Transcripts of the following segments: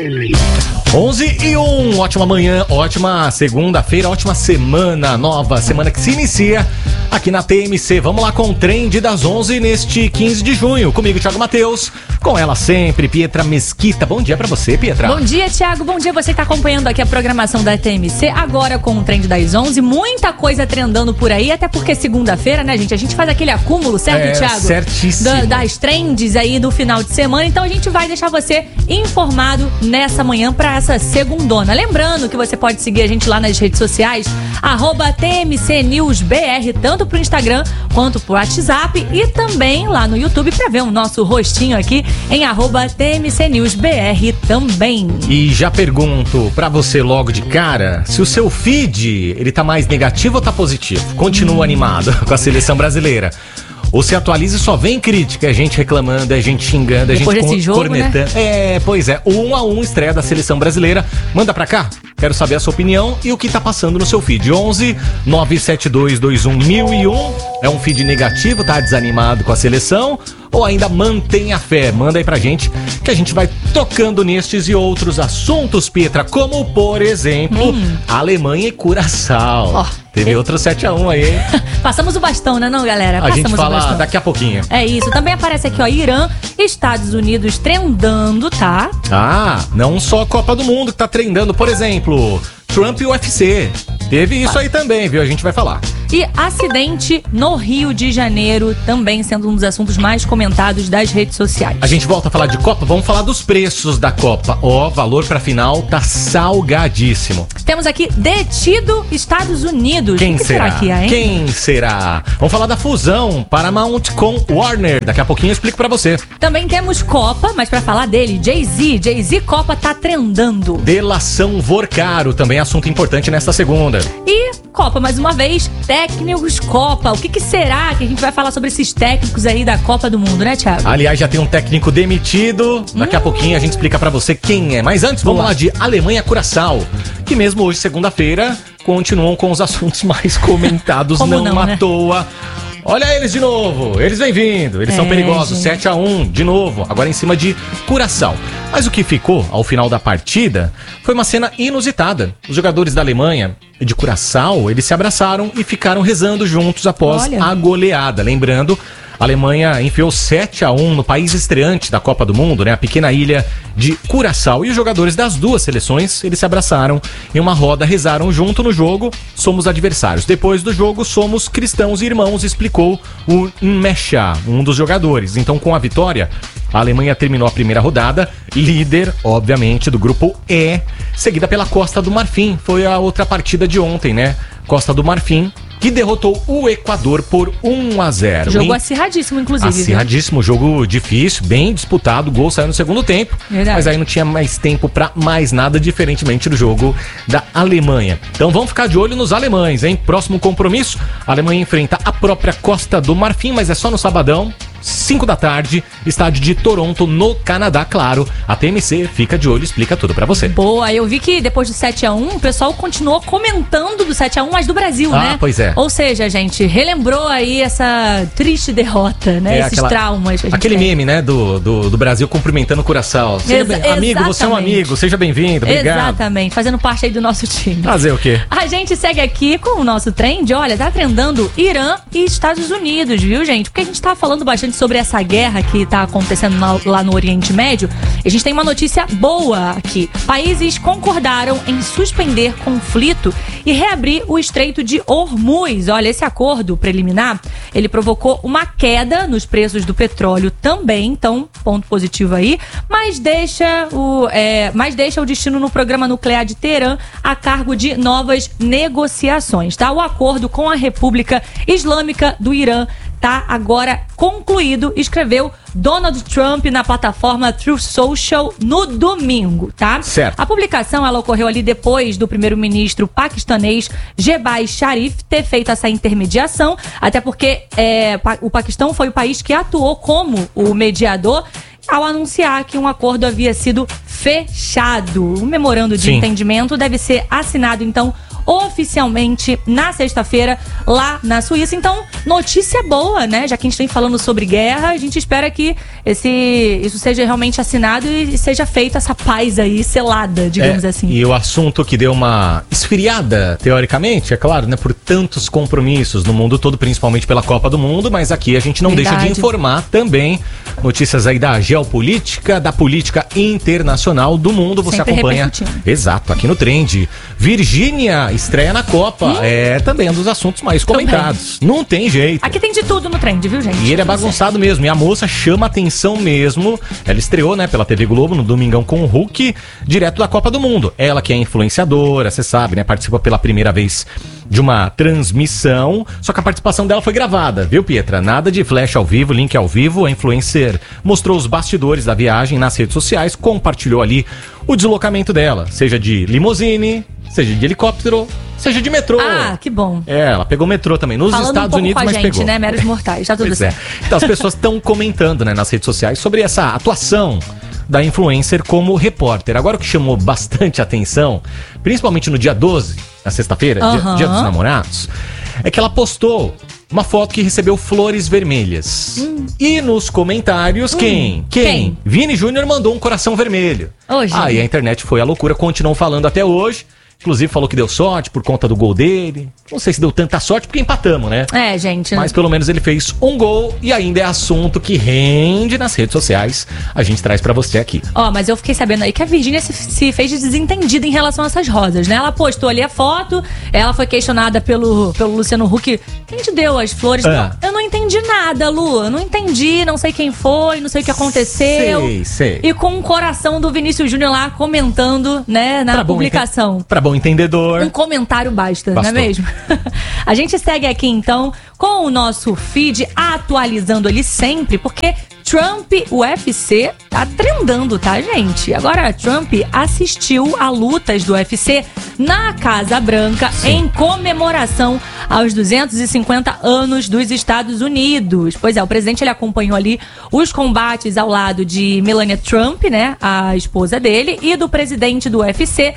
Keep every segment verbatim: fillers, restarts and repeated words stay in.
onze e um, ótima manhã, ótima segunda-feira, ótima semana nova, semana que se inicia aqui na T M C. Vamos lá com o Trend das onze neste quinze de junho. Comigo, Thiago Matheus, com ela sempre, Pietra Mesquita. Bom dia pra você, Pietra. Bom dia, Thiago. Bom dia, você que tá acompanhando aqui a programação da T M C. Agora com o Trend das onze, muita coisa trendando por aí, até porque segunda-feira, né, gente? A gente faz aquele acúmulo, certo, é, Thiago? Certíssimo. Da, das trends aí do final de semana. Então a gente vai deixar você informado nessa manhã pra essa segundona. Lembrando que você pode seguir a gente lá nas redes sociais, arroba T M C News B R, tanto pro Instagram quanto pro WhatsApp e também lá no YouTube pra ver o nosso rostinho aqui em arroba T M C News B R também. E já pergunto pra você logo de cara, se o seu feed, ele tá mais negativo ou tá positivo? Continua hum. animado com a seleção brasileira? Ou se atualiza e só vem crítica, a gente reclamando, a gente xingando, a Depois gente desse jogo, cornetando. Né? É, pois é, o um a um estreia da seleção brasileira. Manda pra cá, quero saber a sua opinião e o que tá passando no seu feed. onze nove sete dois dois um mil e um, é um feed negativo, tá desanimado com a seleção? Ou ainda mantém a fé? Manda aí pra gente que a gente vai tocando nestes e outros assuntos, Pietra, como por exemplo, hum. Alemanha e Curaçao. Oh. Teve outro sete a um aí, hein? Passamos o bastão, né não, galera? A Passamos gente fala daqui a pouquinho. É isso. Também aparece aqui, ó, Irã, Estados Unidos trendando, tá? Ah, não só a Copa do Mundo que tá trendando. Por exemplo, Trump e o U F C. Teve isso aí também, viu? A gente vai falar. E acidente no Rio de Janeiro, também sendo um dos assuntos mais comentados das redes sociais. A gente volta a falar de Copa, vamos falar dos preços da Copa. Ó, oh, valor pra final tá salgadíssimo. Temos aqui detido Estados Unidos. Quem que será? será que é, hein? Quem será? Vamos falar da fusão Paramount com Warner. Daqui a pouquinho eu explico pra você. Também temos Copa, mas pra falar dele, Jay-Z. Jay-Z Copa tá trendando. Delação Vorcaro, também assunto importante nesta segunda. E Copa, mais uma vez, técnicos Copa. O que, que será que a gente vai falar sobre esses técnicos aí da Copa do Mundo, né, Thiago? Aliás, já tem um técnico demitido. Daqui hum. a pouquinho a gente explica pra você quem é. Mas antes, vamos Olá. lá de Alemanha Curaçao, que mesmo hoje, segunda-feira, continuam com os assuntos mais comentados, não, não à né? toa. Olha eles de novo, eles vêm vindo, eles é, são perigosos, gente. sete a um, de novo, agora em cima de Curaçao. Mas o que ficou ao final da partida foi uma cena inusitada. Os jogadores da Alemanha e de Curaçao, eles se abraçaram e ficaram rezando juntos após Olha. a goleada. Lembrando, a Alemanha enfiou sete a um no país estreante da Copa do Mundo, né? A pequena ilha de Curaçao. E os jogadores das duas seleções, eles se abraçaram em uma roda, rezaram junto no jogo. Somos adversários. Depois do jogo, somos cristãos e irmãos, explicou o Nmesha, um dos jogadores. Então, com a vitória, a Alemanha terminou a primeira rodada, líder, obviamente, do grupo E, seguida pela Costa do Marfim. Foi a outra partida de ontem, né? Costa do Marfim, que derrotou o Equador por um a zero. Jogo acirradíssimo, inclusive. Acirradíssimo, viu? Jogo difícil, bem disputado. O gol saiu no segundo tempo. Verdade. Mas aí não tinha mais tempo pra mais nada, diferentemente do jogo da Alemanha. Então vamos ficar de olho nos alemães, hein? Próximo compromisso, a Alemanha enfrenta a própria Costa do Marfim, mas é só no sabadão, cinco da tarde, estádio de Toronto, no Canadá, claro. A T M C fica de olho e explica tudo pra você. Boa, eu vi que depois do sete a um, o pessoal continuou comentando do sete a um, mas do Brasil, ah, né? Ah, pois é. Ou seja, gente, relembrou aí essa triste derrota, né? É, Esses aquela, traumas. Aquele tem. meme, né, do, do, do Brasil cumprimentando o Curaçao. Seja bem, amigo, você é um amigo, seja bem-vindo, obrigado. Exatamente, fazendo parte aí do nosso time. Fazer o quê? A gente segue aqui com o nosso trend, olha, tá trendando Irã e Estados Unidos, viu, gente? Porque a gente tá falando bastante sobre essa guerra que tá acontecendo na, lá no Oriente Médio. A gente tem uma notícia boa aqui. Países concordaram em suspender conflito e reabrir o Estreito de Hormuz. Olha, esse acordo preliminar, ele provocou uma queda nos preços do petróleo também, então, ponto positivo aí, mas deixa o, é, mas deixa o destino no programa nuclear de Teherã a cargo de novas negociações, tá? O acordo com a República Islâmica do Irã tá agora concluído, escreveu Donald Trump na plataforma Truth Social no domingo, tá? Certo. A publicação, ela ocorreu ali depois do primeiro-ministro paquistanês Shehbaz Sharif ter feito essa intermediação, até porque é, o Paquistão foi o país que atuou como o mediador ao anunciar que um acordo havia sido fechado. O memorando de Sim. entendimento deve ser assinado, então, oficialmente na sexta-feira lá na Suíça. Então, notícia boa, né? Já que a gente vem falando sobre guerra, a gente espera que esse, isso seja realmente assinado e seja feita essa paz aí, selada, digamos é, assim. E o assunto que deu uma esfriada, teoricamente, é claro, né, por tantos compromissos no mundo todo, principalmente pela Copa do Mundo, mas aqui a gente não Verdade. deixa de informar também notícias aí da geopolítica, da política internacional do mundo, você Sempre acompanha. Exato, aqui no Trend. Virgínia estreia na Copa, hum? é também um dos assuntos mais comentados. Também. Não tem jeito. Aqui tem de tudo no Trend, viu, gente? E ele é bagunçado mesmo, e a moça chama atenção mesmo. Ela estreou, né, pela T V Globo no Domingão com o Hulk, direto da Copa do Mundo. Ela que é influenciadora, você sabe, né, participa pela primeira vez de uma transmissão, só que a participação dela foi gravada, viu, Pietra? Nada de flash ao vivo, link ao vivo. A influencer mostrou os bastidores da viagem nas redes sociais, compartilhou ali o deslocamento dela, seja de limusine, seja de helicóptero, seja de metrô. Ah, que bom. É, ela pegou metrô também, nos Falando Estados um pouco Unidos, com a mas gente, pegou. né? Meros mortais, tá tudo Pois certo. É. Então as pessoas estão comentando, né, nas redes sociais sobre essa atuação da influencer como repórter. Agora o que chamou bastante atenção, principalmente no dia doze, na sexta-feira, Uhum. dia, dia dos namorados, é que ela postou uma foto que recebeu flores vermelhas. Hum. E nos comentários, hum. quem? quem? Quem? Vini Júnior mandou um coração vermelho. Hoje. Aí a internet foi a loucura, continuam falando até hoje. Inclusive falou que deu sorte por conta do gol dele. Não sei se deu tanta sorte porque empatamos, né? É, gente. Mas pelo menos ele fez um gol e ainda é assunto que rende nas redes sociais. A gente traz pra você aqui. Ó, oh, mas eu fiquei sabendo aí que a Virgínia se, se fez de desentendida em relação a essas rosas, né? Ela postou ali a foto, ela foi questionada pelo, pelo Luciano Huck. Quem te deu as flores? Ah. Não, eu não entendi nada, Lu. Eu não entendi, não sei quem foi, não sei o que aconteceu. Sei, sei. E com o coração do Vinícius Júnior lá comentando, né, na pra publicação. Bom, pra bom entendedor. Um comentário basta, Bastou. não é mesmo? A gente segue aqui então com o nosso feed atualizando ele sempre, porque Trump U F C tá trendando, tá, gente? Agora, Trump assistiu a lutas do U F C na Casa Branca Sim. em comemoração aos duzentos e cinquenta anos dos Estados Unidos. Pois é, o presidente ele acompanhou ali os combates ao lado de Melania Trump, né, a esposa dele, e do presidente do U F C,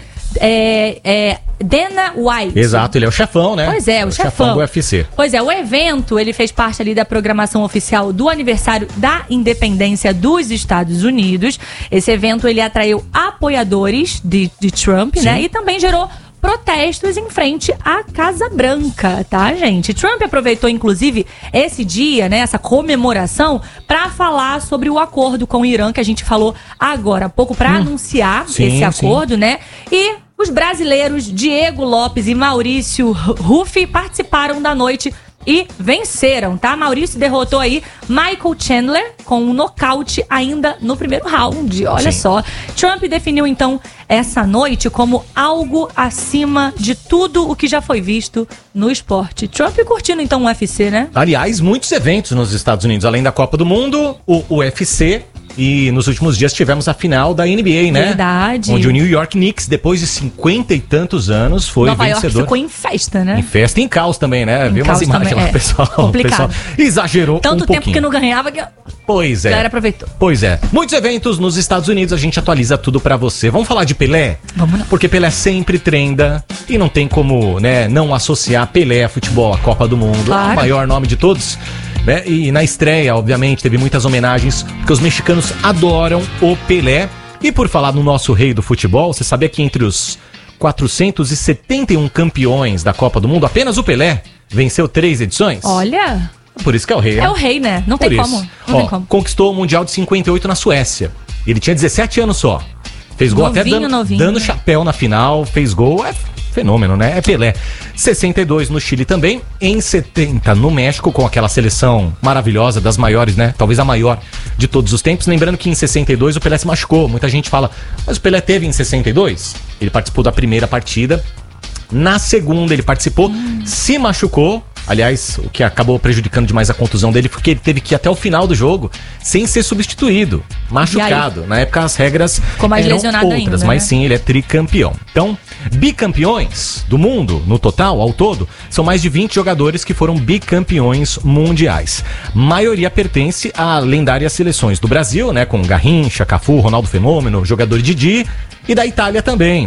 É, é, Dana White. Exato, ele é o chefão, né? Pois é, o, o chefão. chefão do U F C. Pois é, o evento, ele fez parte ali da programação oficial do aniversário da independência dos Estados Unidos. Esse evento, ele atraiu apoiadores de, de Trump, Sim. né? E também gerou protestos em frente à Casa Branca, tá, gente? Trump aproveitou, inclusive, esse dia, né, essa comemoração, para falar sobre o acordo com o Irã, que a gente falou agora há pouco, para hum. anunciar sim, esse acordo, sim. né? E os brasileiros Diego Lopes e Maurício Ruffi participaram da noite e venceram, tá? Maurício derrotou aí Michael Chandler com um nocaute ainda no primeiro round, olha Sim. só. Trump definiu então essa noite como algo acima de tudo o que já foi visto no esporte. Trump curtindo então o U F C, né? Aliás, muitos eventos nos Estados Unidos, além da Copa do Mundo, o U F C. E nos últimos dias tivemos a final da N B A, né? Verdade. Onde o New York Knicks, depois de cinquenta e tantos anos, foi Nova vencedor. York ficou em festa, né? Em festa e em caos também, né? Em Viu umas imagens também, lá, é. o pessoal, Complicado. o pessoal exagerou Tanto um tempo pouquinho. que não ganhava que... Pois é. A galera aproveitou. Pois é. Muitos eventos nos Estados Unidos, a gente atualiza tudo pra você. Vamos falar de Pelé? Vamos lá. Porque Pelé sempre trenda e não tem como, né, não associar Pelé a futebol, a Copa do Mundo. Claro. É o maior nome de todos. Né? E na estreia, obviamente, teve muitas homenagens, porque os mexicanos adoram o Pelé. E por falar no nosso rei do futebol, você sabia que entre os quatrocentos e setenta e um campeões da Copa do Mundo, apenas o Pelé venceu três edições? Olha... Por isso que é o rei. É o rei, né? Não tem como. Não Ó, tem como. Conquistou o Mundial de cinquenta e oito na Suécia. Ele tinha dezessete anos só. Fez gol Novinho, até dando, novinho, dando né? chapéu na final. Fez gol. É fenômeno, né? É Pelé. sessenta e dois no Chile também. Em setenta no México, com aquela seleção maravilhosa, das maiores, né? Talvez a maior de todos os tempos. Lembrando que em sessenta e dois o Pelé se machucou. Muita gente fala, mas o Pelé teve em sessenta e dois? Ele participou da primeira partida. Na segunda ele participou, hum. se machucou. Aliás, o que acabou prejudicando demais a contusão dele foi que ele teve que ir até o final do jogo sem ser substituído, machucado. Na época as regras Ficou mais eram lesionado outras, ainda, mas né? sim, ele é tricampeão. Então, bicampeões do mundo, no total, ao todo, são mais de vinte jogadores que foram bicampeões mundiais. A maioria pertence a lendárias seleções do Brasil, né, com Garrincha, Cafu, Ronaldo Fenômeno, jogador Didi, e da Itália também.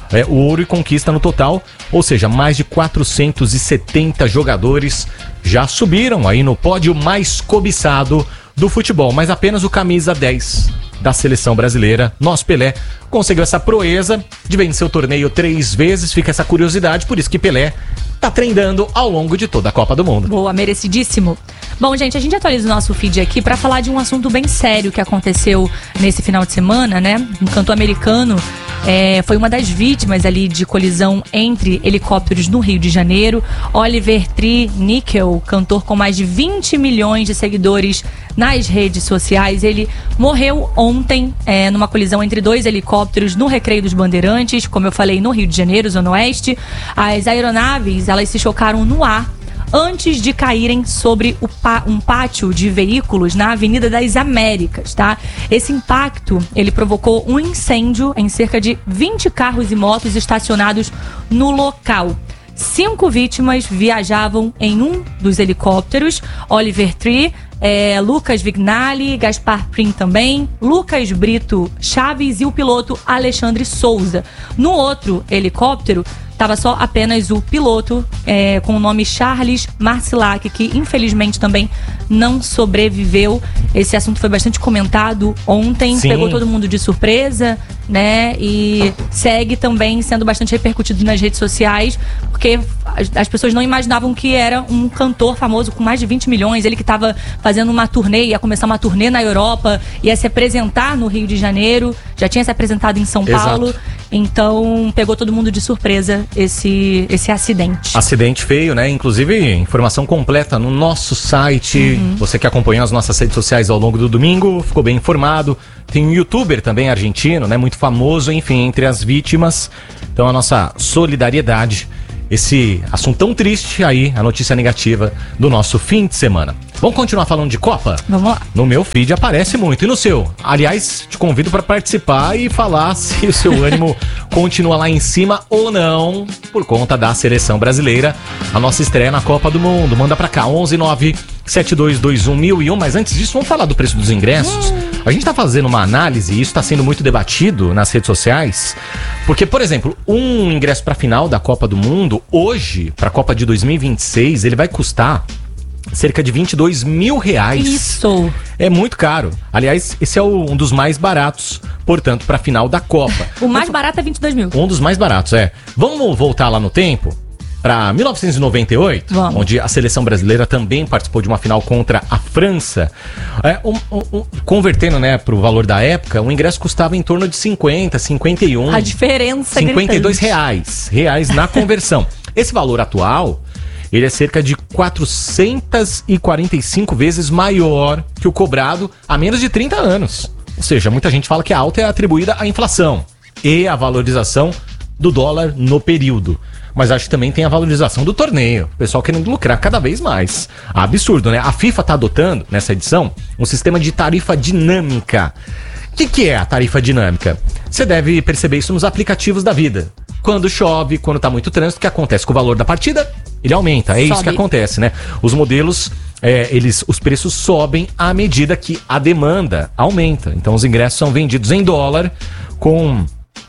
é, o ouro e conquista no total, ou seja, mais de quatrocentos e setenta jogadores já subiram aí no pódio mais cobiçado do futebol, mas apenas o camisa dez da seleção brasileira, nosso Pelé, conseguiu essa proeza de vencer o torneio três vezes. Fica essa curiosidade, por isso que Pelé tá treinando ao longo de toda a Copa do Mundo. Boa, merecidíssimo. Bom, gente, a gente atualiza o nosso feed aqui para falar de um assunto bem sério que aconteceu nesse final de semana, né? Um cantor americano é, foi uma das vítimas ali de colisão entre helicópteros no Rio de Janeiro. Oliver Tree Nickel, cantor com mais de vinte milhões de seguidores nas redes sociais, ele morreu ontem é, numa colisão entre dois helicópteros no Recreio dos Bandeirantes, como eu falei, no Rio de Janeiro, Zona Oeste. As aeronaves, elas se chocaram no ar antes de caírem sobre o pá, um pátio de veículos na Avenida das Américas, tá? Esse impacto, ele provocou um incêndio em cerca de vinte carros e motos estacionados no local. Cinco vítimas viajavam em um dos helicópteros. Oliver Tree, é, Lucas Vignali, Gaspar Prim também, Lucas Brito Chaves e o piloto Alexandre Souza. No outro helicóptero, estava só apenas o piloto, é, com o nome Charles Marcilac, que infelizmente também não sobreviveu. Esse assunto foi bastante comentado ontem, Sim. pegou todo mundo de surpresa, né? E segue também sendo bastante repercutido nas redes sociais, porque as pessoas não imaginavam que era um cantor famoso com mais de vinte milhões, ele que estava fazendo uma turnê, ia começar uma turnê na Europa, ia se apresentar no Rio de Janeiro, já tinha se apresentado em São Exato. Paulo, então pegou todo mundo de surpresa esse, esse acidente. Acidente feio, né? Inclusive, informação completa no nosso site. Uhum. Você que acompanhou as nossas redes sociais ao longo do domingo, ficou bem informado. Tem um youtuber também argentino, né? Muito famoso, enfim, entre as vítimas. Então a nossa solidariedade. Esse assunto tão triste aí, a notícia negativa do nosso fim de semana. Vamos continuar falando de Copa? Vamos lá. No meu feed aparece muito. E no seu? Aliás, te convido para participar e falar se o seu ânimo continua lá em cima ou não, por conta da seleção brasileira. A nossa estreia na Copa do Mundo. Manda pra cá, onze nove sete dois dois um mil e um. Mas antes disso, vamos falar do preço dos ingressos. Hum. A gente tá fazendo uma análise e isso está sendo muito debatido nas redes sociais. Porque, por exemplo, um ingresso pra final da Copa do Mundo, hoje, pra Copa de dois mil e vinte e seis, ele vai custar cerca de vinte e dois mil reais. Isso! É muito caro. Aliás, esse é o, um dos mais baratos, portanto, pra final da Copa. O mais barato é vinte e dois mil. Um dos mais baratos, é. Vamos voltar lá no tempo? Para mil novecentos e noventa e oito, Vamos. onde a seleção brasileira também participou de uma final contra a França. É, um, um, um, convertendo, né, para o valor da época, o ingresso custava em torno de cinquenta, cinquenta e um. A diferença é cinquenta e dois reais, reais na conversão. Esse valor atual, ele é cerca de quatrocentas e quarenta e cinco vezes maior que o cobrado há menos de trinta anos. Ou seja, muita gente fala que a alta é atribuída à inflação e à valorização do dólar no período. Mas acho que também tem a valorização do torneio. O pessoal querendo lucrar cada vez mais. Absurdo, né? A FIFA está adotando, nessa edição, um sistema de tarifa dinâmica. O que, que é a tarifa dinâmica? Você deve perceber isso nos aplicativos da vida. Quando chove, quando está muito trânsito, o que acontece com o valor da partida? Ele aumenta. É Sobe. Isso que acontece, né? Os modelos, é, eles, os preços sobem à medida que a demanda aumenta. Então os ingressos são vendidos em dólar com...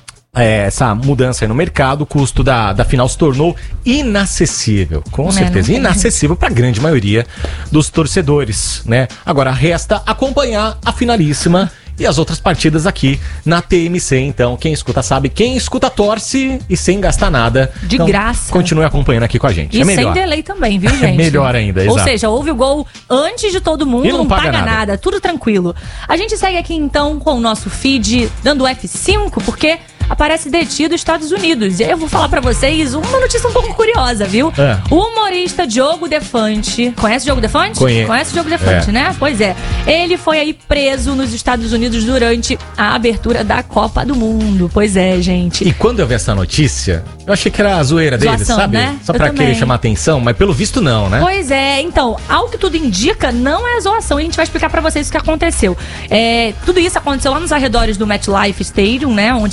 É, essa mudança aí no mercado, o custo da, da final se tornou inacessível, com certeza, inacessível para a grande maioria dos torcedores, né? Agora resta acompanhar a finalíssima e as outras partidas aqui na T M C. Então, quem escuta sabe, quem escuta torce e sem gastar nada. De então, graça. Continue acompanhando aqui com a gente. E é melhor. sem delay também, viu, gente? É melhor ainda, exato. Ou seja, houve o gol antes de todo mundo, e não, não paga, paga nada. nada, tudo tranquilo. A gente segue aqui então com o nosso feed dando F cinco, porque aparece detido nos Estados Unidos. E aí eu vou falar pra vocês uma notícia um pouco curiosa, viu? É. O humorista Diogo Defante. Conhece o Diogo Defante? Conheço. Conhece o Diogo Defante, é. né? Pois é. Ele foi aí preso nos Estados Unidos durante a abertura da Copa do Mundo. Pois é, gente. E quando eu vi essa notícia, eu achei que era a zoeira dele, Zoação, sabe? Né? Só pra querer chamar atenção, mas pelo visto não, né? Pois é. Então, ao que tudo indica, não é zoação. E a gente vai explicar pra vocês o que aconteceu. É, tudo isso aconteceu lá nos arredores do MetLife Stadium, né? Onde a seleção brasileira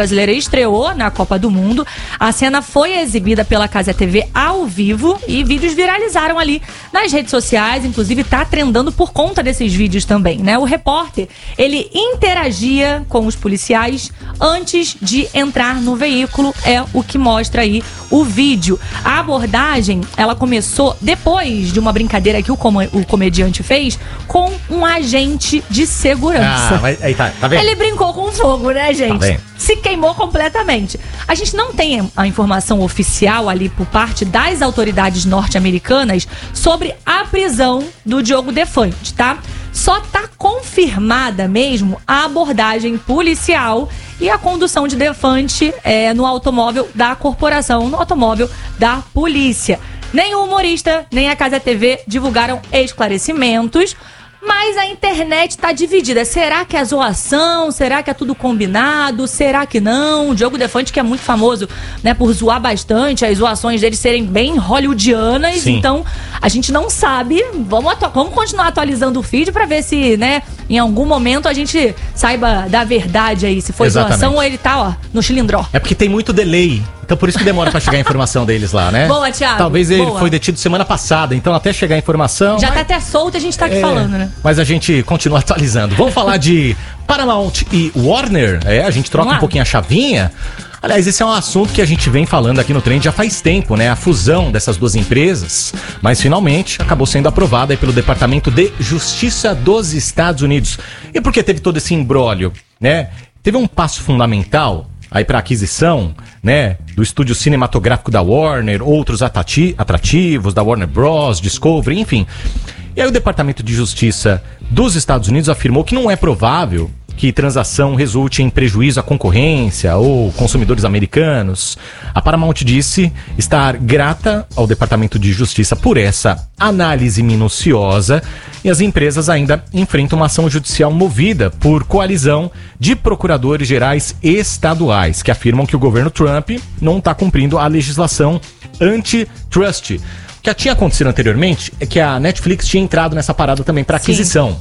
brasileira estreou na Copa do Mundo. A cena foi exibida pela Cazé T V ao vivo e vídeos viralizaram ali nas redes sociais, inclusive tá trendando por conta desses vídeos também, né? O repórter, ele interagia com os policiais antes de entrar no veículo, é o que mostra aí o vídeo. A abordagem, ela começou depois de uma brincadeira que o, com- o comediante fez com um agente de segurança. Ah, mas aí tá, tá vendo? Ele brincou com fogo, né, gente? Tá bem. Se queimou completamente. A gente não tem a informação oficial ali por parte das autoridades norte-americanas sobre a prisão do Diogo Defante, tá? Só tá confirmada mesmo a abordagem policial e a condução de Defante é, no automóvel da corporação, no automóvel da polícia. Nem o humorista, nem a Cazé T V divulgaram esclarecimentos, mas a internet tá dividida. Será que é zoação? Será que é tudo combinado? Será que não? O Diogo Defante, que é muito famoso, né, por zoar bastante, as zoações dele serem bem hollywoodianas. Sim. Então, a gente não sabe. Vamos, atu- vamos continuar atualizando o feed pra ver se, né, em algum momento a gente saiba da verdade aí. Se foi Exatamente. zoação ou ele tá, ó, no chilindró. É porque tem muito delay. Então por isso que demora pra chegar a informação deles lá, né? Boa, Thiago. Talvez ele Boa. foi detido semana passada, então até chegar a informação... Já mas- tá até solto, a gente tá aqui É, falando, né? Mas a gente continua atualizando. Vamos falar de Paramount e Warner? É, a gente troca Vamos lá. um pouquinho a chavinha. Aliás, esse é um assunto que a gente vem falando aqui no Trend já faz tempo, né? A fusão dessas duas empresas. Mas finalmente acabou sendo aprovada aí pelo Departamento de Justiça dos Estados Unidos. E por que teve todo esse imbróglio, né? Teve um passo fundamental aí para aquisição, né, do estúdio cinematográfico da Warner, outros atati- atrativos da Warner Bros, Discovery, enfim. E aí o Departamento de Justiça dos Estados Unidos afirmou que não é provável que transação resulte em prejuízo à concorrência ou consumidores americanos. A Paramount disse estar grata ao Departamento de Justiça por essa análise minuciosa e as empresas ainda enfrentam uma ação judicial movida por coalizão de procuradores gerais estaduais que afirmam que o governo Trump não está cumprindo a legislação antitrust. O que já tinha acontecido anteriormente é que a Netflix tinha entrado nessa parada também para aquisição.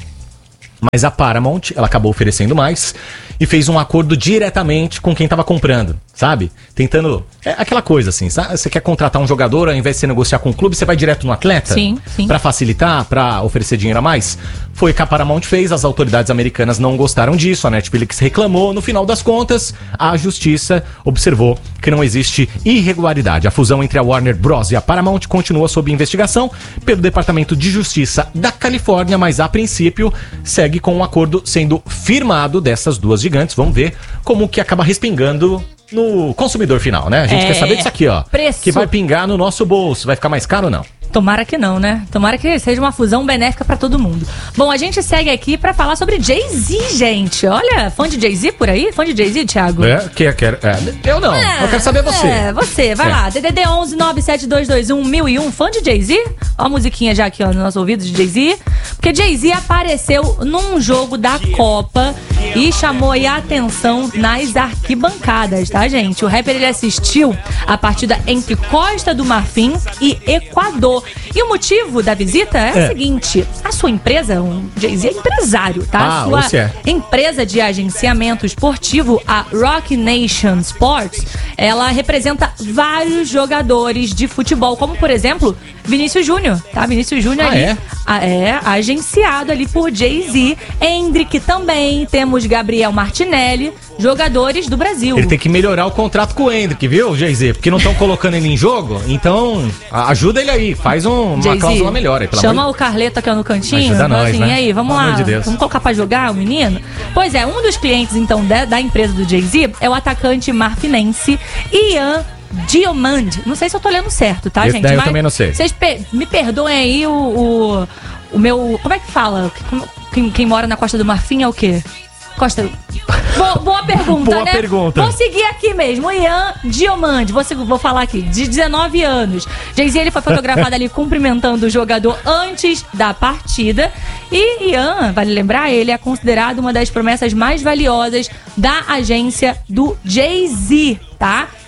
Mas a Paramount, ela acabou oferecendo mais e fez um acordo diretamente com quem estava comprando, sabe? Tentando... É aquela coisa assim, sabe? Você quer contratar um jogador, ao invés de você negociar com o clube, você vai direto no atleta? Sim, sim. Pra facilitar, pra oferecer dinheiro a mais? Foi o que a Paramount fez, as autoridades americanas não gostaram disso, a Netflix reclamou. No final das contas, a justiça observou que não existe irregularidade. A fusão entre a Warner Bros. E a Paramount continua sob investigação pelo Departamento de Justiça da Califórnia, mas a princípio segue com um acordo sendo firmado dessas duas gigantes. Vamos ver como que acaba respingando no consumidor final, né? A gente É, quer saber disso aqui, ó. preço. Que vai pingar no nosso bolso. Vai ficar mais caro ou não? Tomara que não, né? Tomara que seja uma fusão benéfica pra todo mundo. Bom, a gente segue aqui pra falar sobre Jay-Z, gente. Olha, fã de Jay-Z por aí? Fã de Jay-Z, Thiago? É, que quer. É, eu não, eu quero saber você. É, você, vai É. lá. D D D onze nove sete dois dois um mil e um, fã de Jay-Z? Ó a musiquinha já aqui, ó, no nosso ouvido de Jay-Z. Porque Jay-Z apareceu num jogo da Copa e chamou aí a atenção nas arquibancadas, tá, gente? O rapper, ele assistiu a partida entre Costa do Marfim e Equador. E o motivo da visita é, É. o seguinte: a sua empresa, o Jay-Z é empresário, tá? Ah, a sua você é. empresa de agenciamento esportivo, a Rock Nation Sports, ela representa vários jogadores de futebol, como por exemplo, Vinícius Júnior, tá? Vinícius Júnior Ah, ali é? a- é agenciado ali por Jay-Z. Hendrick também, temos Gabriel Martinelli, jogadores do Brasil. Ele tem que melhorar o contrato com o Hendrick, viu, Jay-Z? Porque não estão colocando ele em jogo. Então, a- ajuda ele aí. Faz um, uma Jay-Z, cláusula melhor aí, pelo chama amor o Carleto aqui ó, no cantinho. Ajuda fala nós, assim, né? E aí, vamos Pelo lá. amor de Deus. Vamos colocar pra jogar o menino? Pois é, um dos clientes, então, da, da empresa do Jay-Z é o atacante marfinense Ian Diomande. Não sei se eu tô lendo certo, tá, Esse gente? daí eu também não sei. Vocês pe- me perdoem aí o, o, o meu... Como é que fala? Quem, quem mora na Costa do Marfim é o quê? Costa... Boa, boa pergunta, Boa né? pergunta. Vou seguir aqui mesmo. O Ian Diomande, vou, vou falar aqui, de dezenove anos. Jay-Z, ele foi fotografado ali cumprimentando o jogador antes da partida. E Ian, vale lembrar, ele é considerado uma das promessas mais valiosas da agência do Jay-Z, tá?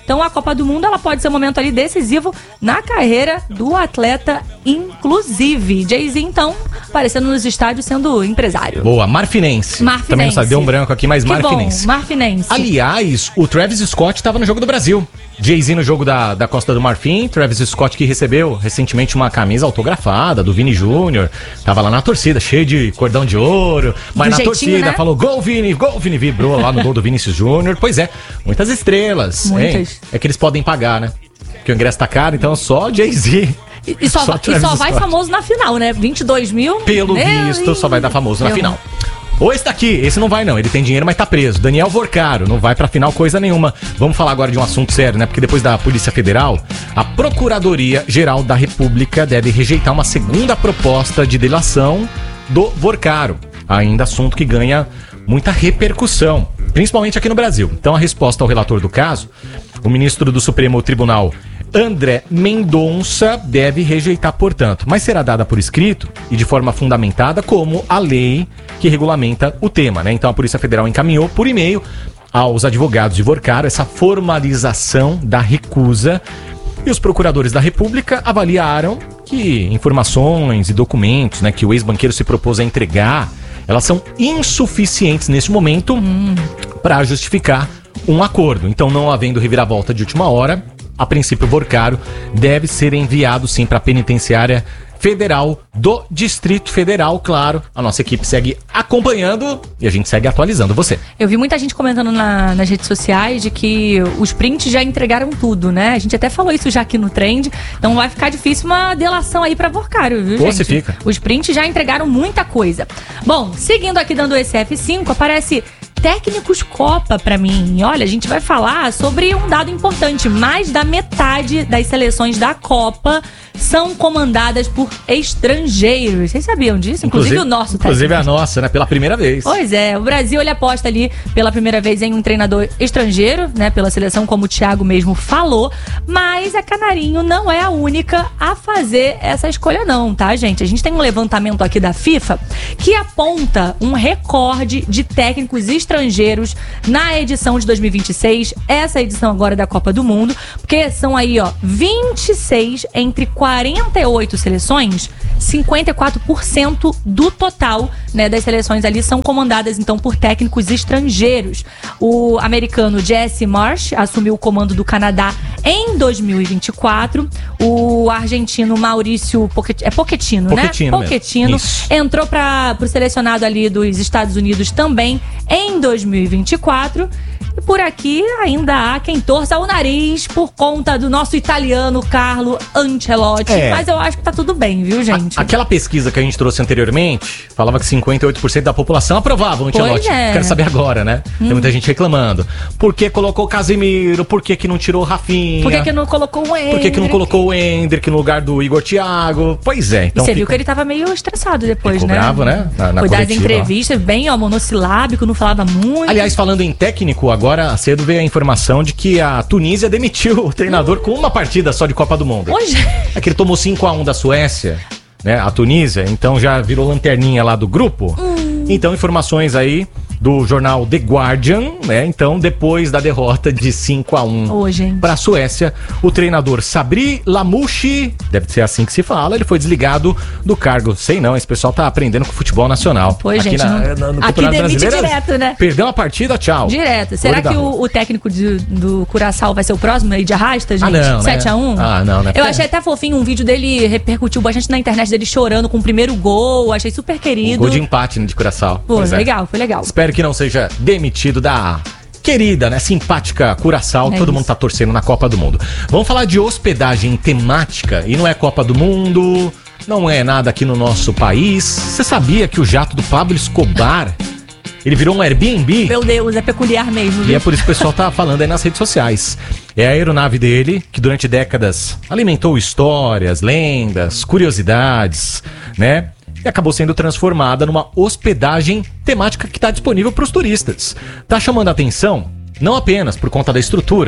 Então a Copa do Mundo ela pode ser um momento ali decisivo na carreira do atleta, inclusive. Jay-Z, então, aparecendo nos estádios sendo empresário. Boa, Marfinense. Marfinense. Também não sabe, deu um branco aqui, mas Que Marfinense. bom, Marfinense. Aliás, o Travis Scott estava no jogo do Brasil. Jay-Z no jogo da, da Costa do Marfim, Travis Scott que recebeu recentemente uma camisa autografada do Vini Júnior, tava lá na torcida, cheio de cordão de ouro, mas Do na jeitinho, torcida né? falou gol Vini, gol Vini, vibrou lá no gol do Vinícius Júnior. Pois é, muitas estrelas. Muitas. Hein? É que eles podem pagar, né? Porque o ingresso tá caro, então só Jay-Z. E, e só, Só e Travis só vai Scott. famoso na final, né? vinte e dois mil. Pelo Meu visto, Deus. só vai dar famoso na Meu final. Ou esse daqui, esse não vai não, ele tem dinheiro, mas tá preso. Daniel Vorcaro, não vai pra final coisa nenhuma. Vamos falar agora de um assunto sério, né? Porque depois da Polícia Federal, a Procuradoria-Geral da República deve rejeitar uma segunda proposta de delação do Vorcaro. Ainda assunto que ganha muita repercussão, principalmente aqui no Brasil. Então a resposta ao relator do caso, o ministro do Supremo Tribunal, André Mendonça, deve rejeitar, portanto, mas será dada por escrito e de forma fundamentada como a lei que regulamenta o tema, né? Então a Polícia Federal encaminhou por e-mail aos advogados de Vorcaro essa formalização da recusa e os procuradores da República avaliaram que informações e documentos, né, que o ex-banqueiro se propôs a entregar, elas são insuficientes neste momento hum. para justificar um acordo. Então, não havendo reviravolta de última hora, a princípio, o Vorcaro deve ser enviado, sim, para a penitenciária federal do Distrito Federal. Claro, a nossa equipe segue acompanhando e a gente segue atualizando você. Eu vi muita gente comentando na, nas redes sociais de que os prints já entregaram tudo, né? A gente até falou isso já aqui no Trend, então vai ficar difícil uma delação aí pra Vorcaro, viu, Pô, gente? se fica. Os prints já entregaram muita coisa. Bom, seguindo aqui dando esse F cinco, aparece técnicos Copa pra mim. E olha, a gente vai falar sobre um dado importante. Mais da metade das seleções da Copa são comandadas por estrangeiros. Vocês sabiam disso? Inclusive, inclusive o nosso técnico. Inclusive a nossa, né? Pela primeira vez. Pois é, o Brasil ele aposta ali pela primeira vez em um treinador estrangeiro, né? Pela seleção, como o Thiago mesmo falou. Mas a Canarinho não é a única a fazer essa escolha não, tá, gente? A gente tem um levantamento aqui da FIFA que aponta um recorde de técnicos estrangeiros na edição de dois mil e vinte e seis, essa edição agora da Copa do Mundo, porque são aí, ó, vinte e seis entre quarenta e oito seleções, cinquenta e quatro por cento do total, né, das seleções ali são comandadas então por técnicos estrangeiros. O americano Jesse Marsh assumiu o comando do Canadá em dois mil e vinte e quatro. O argentino Maurício Pochettino, é Pochettino, né? Pochettino, Pochettino entrou para o selecionado ali dos Estados Unidos também em dois mil e vinte e quatro. E por aqui ainda há quem torça o nariz por conta do nosso italiano Carlo Ancelotti. É. Mas eu acho que tá tudo bem, viu, gente? A, aquela pesquisa que a gente trouxe anteriormente falava que cinquenta e oito por cento da população aprovava o Ancelotti. É. Quero saber agora, né? Hum. Tem muita gente reclamando. Por que colocou o Casemiro? Por que que não tirou o Rafinha? Por que que não colocou o Endrick? Por que que não colocou o Endrick no lugar do Igor Thiago? Pois é. Então e você fica... viu que ele tava meio estressado depois, Ficou né? bravo, né? Na, na Foi das coletiva, entrevistas, bem, ó, monossilábico, não falava muito. Aliás, falando em técnico, agora cedo veio a informação de que a Tunísia demitiu o treinador com uma partida só de Copa do Mundo. Hoje? É que ele tomou cinco a um da Suécia, né? A Tunísia, então já virou lanterninha lá do grupo. Hum. Então, informações aí do jornal The Guardian, né? Então, depois da derrota de cinco a um para a Suécia, o treinador Sabri Lamouchi, deve ser assim que se fala, ele foi desligado do cargo. Sei não, esse pessoal tá aprendendo com o futebol nacional. Pois, aqui gente, na, não... no aqui demite direto, né? Perdeu a partida, tchau. Direto. Será que o, o técnico de, do Curaçao vai ser o próximo aí de arrasta, gente? Ah, não, sete a um? Né? Ah, não, né? Eu achei até fofinho, um vídeo dele repercutiu bastante na internet, dele chorando com o primeiro gol, achei super querido. O gol de empate, né, de Curaçao. Pô, pois legal, é. Foi legal. Espero que não seja demitido da querida, né, simpática Curaçao, que é todo isso. Mundo tá torcendo na Copa do Mundo. Vamos falar de hospedagem temática, e não é Copa do Mundo, não é nada aqui no nosso país. Você sabia que o jato do Pablo Escobar, ele virou um Airbnb? Meu Deus, é peculiar mesmo. Viu? E é por isso que o pessoal tá falando aí nas redes sociais. É a aeronave dele, que durante décadas alimentou histórias, lendas, curiosidades, né? E acabou sendo transformada numa hospedagem temática que está disponível para os turistas. Tá chamando a atenção não apenas por conta da estrutura,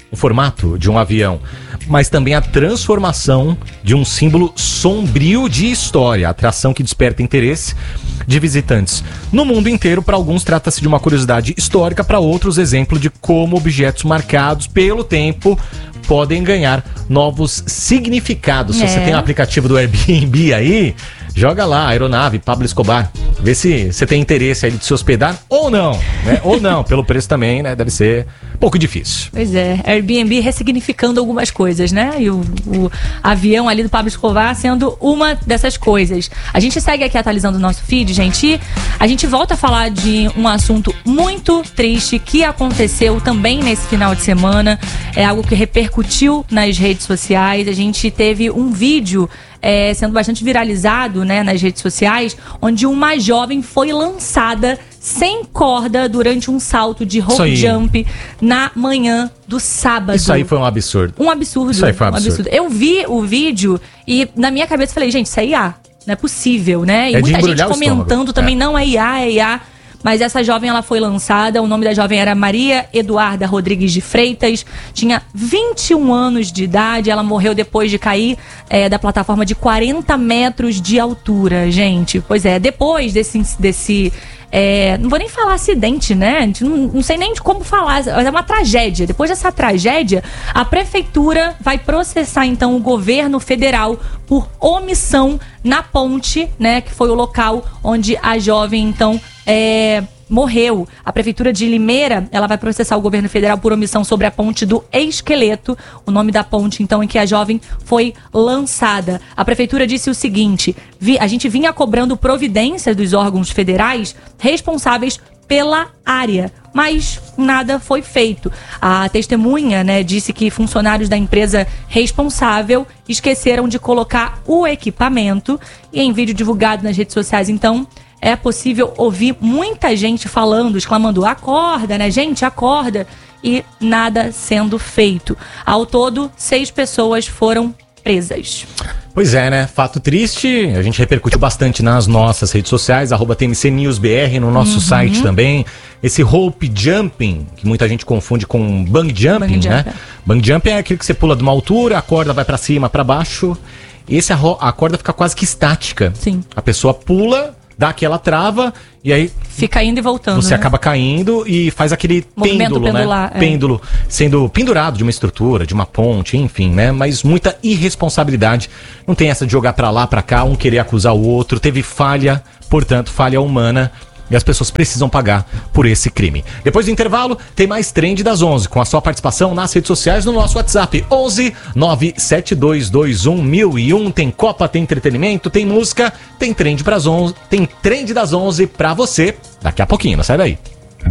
o formato de um avião, mas também a transformação de um símbolo sombrio de história, atração que desperta interesse de visitantes no mundo inteiro. Para alguns trata-se de uma curiosidade histórica, para outros exemplo de como objetos marcados pelo tempo podem ganhar novos significados. É. Se você tem o aplicativo do Airbnb aí, joga lá, aeronave Pablo Escobar, vê se você tem interesse aí de se hospedar ou não, né? Ou não, pelo preço também, né? Deve ser um pouco difícil. Pois é, Airbnb ressignificando algumas coisas, né? E o, o avião ali do Pablo Escobar sendo uma dessas coisas. A gente segue aqui atualizando o nosso feed, gente, e a gente volta a falar de um assunto muito triste que aconteceu também nesse final de semana. É algo que repercutiu nas redes sociais. A gente teve um vídeo É, sendo bastante viralizado, né, nas redes sociais, onde uma jovem foi lançada sem corda durante um salto de rope jump na manhã do sábado. Isso aí foi um absurdo. Um absurdo. Isso aí foi um absurdo. Um absurdo. Eu vi o vídeo e na minha cabeça falei, gente, isso é I A. Não é possível, né? E é muita gente comentando também, é. não é I A, é I A. Mas essa jovem, ela foi lançada, o nome da jovem era Maria Eduarda Rodrigues de Freitas, tinha vinte e um anos de idade, ela morreu depois de cair é, da plataforma de quarenta metros de altura, gente. Pois é, depois desse... desse É, não vou nem falar acidente, né? Não, não sei nem de como falar, é uma tragédia. Depois dessa tragédia, a prefeitura vai processar então o governo federal por omissão na ponte, né? Que foi o local onde a jovem então é, morreu. A prefeitura de Limeira, ela vai processar o governo federal por omissão sobre a ponte do Esqueleto, o nome da ponte então em que a jovem foi lançada. A prefeitura disse o seguinte: vi, a gente vinha cobrando providências dos órgãos federais responsáveis pela área, mas nada foi feito. A testemunha, né, disse que funcionários da empresa responsável esqueceram de colocar o equipamento, e em vídeo divulgado nas redes sociais, então, é possível ouvir muita gente falando, exclamando, acorda, né, gente, acorda, e nada sendo feito. Ao todo, seis pessoas foram presas. Pois é, né? Fato triste, a gente repercutiu bastante nas nossas redes sociais, arroba T M C News B R, no nosso uhum. site também. Esse rope jumping, que muita gente confunde com bang jumping, bang né? Jump. Bang jumping é aquele que você pula de uma altura, a corda vai pra cima, pra baixo. Esse a, ro- a corda fica quase que estática. Sim. A pessoa pula, dá aquela trava e aí fica indo e voltando. Você né? acaba caindo e faz aquele movimento pêndulo, pendular, né? É. Pêndulo sendo pendurado de uma estrutura, de uma ponte, enfim, né? Mas muita irresponsabilidade. Não tem essa de jogar pra lá, pra cá, um querer acusar o outro. Teve falha, portanto, falha humana. E as pessoas precisam pagar por esse crime. Depois do intervalo, tem mais Trend das onze, com a sua participação nas redes sociais no nosso WhatsApp. onze nove sete dois dois um mil e um. Tem Copa, tem entretenimento, tem música, tem Trend pras onze, tem Trend das onze pra você. Daqui a pouquinho, não sai daí.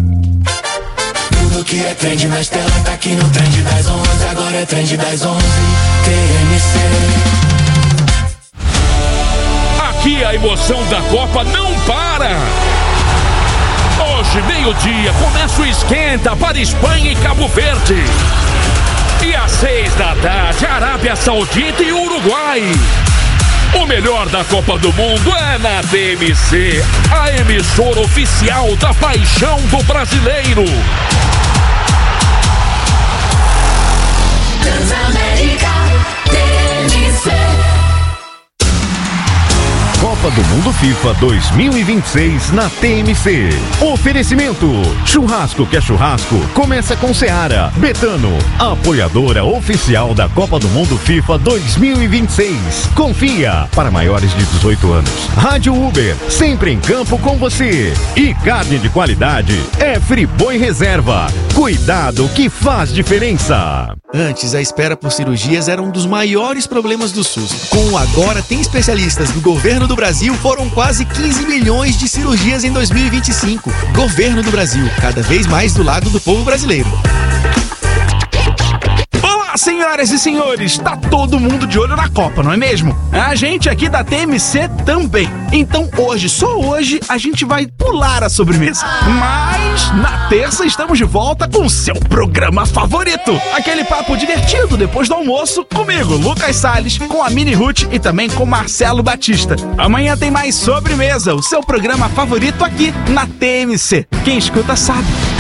Tudo que é trend na tela tá aqui no Trend das onze. Agora é Trend das onze, T M C. Aqui a emoção da Copa não para! Hoje, meio-dia, começa o esquenta para Espanha e Cabo Verde. E às seis da tarde, Arábia Saudita e Uruguai. O melhor da Copa do Mundo é na T M C, a emissora oficial da paixão do brasileiro. Transamérica, T M C. Copa do Mundo FIFA dois mil e vinte e seis na T M C. Oferecimento: churrasco que é churrasco, começa com Seara. Betano, apoiadora oficial da Copa do Mundo FIFA dois mil e vinte e seis. Confia, para maiores de dezoito anos. Rádio Uber, sempre em campo com você. E carne de qualidade é Friboi Reserva. Cuidado que faz diferença. Antes, a espera por cirurgias era um dos maiores problemas do SUS. Com o Agora Tem Especialistas do Governo do Brasil, foram quase quinze milhões de cirurgias em dois mil e vinte e cinco. Governo do Brasil, cada vez mais do lado do povo brasileiro. Olá, senhoras e senhores, tá todo mundo de olho na Copa, não é mesmo? A gente aqui da T M C também. Então hoje, só hoje, a gente vai pular a sobremesa. Mas na terça estamos de volta com o seu programa favorito. Aquele papo divertido depois do almoço, comigo, Lucas Salles, com a Mini Ruth e também com Marcelo Batista. Amanhã tem mais Sobremesa, o seu programa favorito aqui na T M C. Quem escuta sabe.